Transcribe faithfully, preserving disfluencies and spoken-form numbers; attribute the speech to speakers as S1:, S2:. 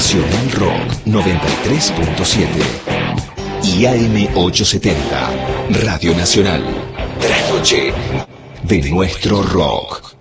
S1: Nacional Rock noventa y tres punto siete y A M ochocientos setenta, Radio Nacional. Trasnoche de nuestro rock.